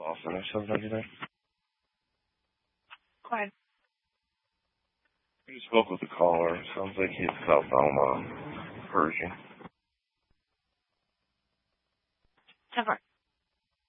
Boston or something, you know? Go ahead. I just spoke with the caller. Sounds like he's South Alma, Pershing. Temper.